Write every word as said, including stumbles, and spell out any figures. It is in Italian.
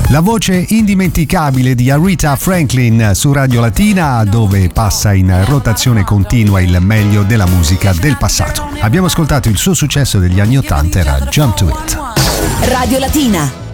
La voce indimenticabile di Aretha Franklin su Radio Latina, dove passa in rotazione continua il meglio della musica del passato. Abbiamo ascoltato il suo successo degli anni ottanta, era Jump to It. Radio Latina.